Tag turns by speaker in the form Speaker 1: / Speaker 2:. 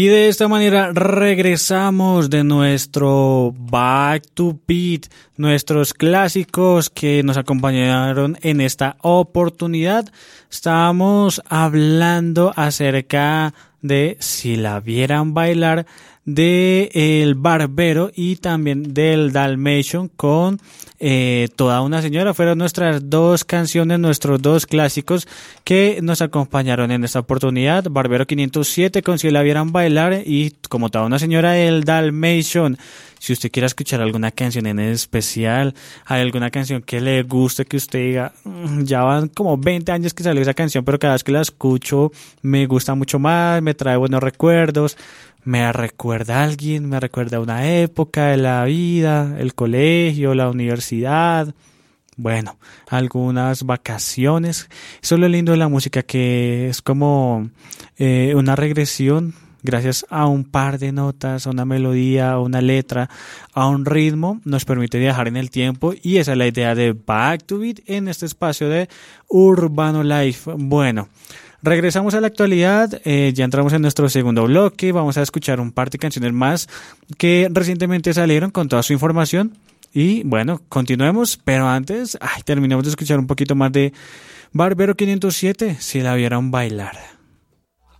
Speaker 1: Y de esta manera regresamos de nuestro Back to Beat, nuestros clásicos que nos acompañaron en esta oportunidad. Estábamos hablando acerca de Si la vieran bailar, de El Barbero y también del Dalmatian con Toda una señora. Fueron nuestras dos canciones, nuestros dos clásicos que nos acompañaron en esta oportunidad. Barbero 507 con Si la vieran bailar y como Toda una señora, el Dalmatian. Si usted quiere escuchar alguna canción en especial, hay alguna canción que le guste, que usted diga, ya van como 20 años que salió esa canción, pero cada vez que la escucho me gusta mucho más, me trae buenos recuerdos, me recuerda a alguien, me recuerda a una época de la vida, el colegio, la universidad, bueno, algunas vacaciones. Eso es lo lindo de la música, que es como una regresión. Gracias a un par de notas, a una melodía, a una letra, a un ritmo, nos permite viajar en el tiempo, y esa es la idea de Back to Beat en este espacio de Urbano Life. Bueno, regresamos a la actualidad, ya entramos en nuestro segundo bloque, vamos a escuchar un par de canciones más que recientemente salieron con toda su información. Y bueno, continuemos, pero antes, terminemos de escuchar un poquito más de Barbero 507, Si la vieran bailar.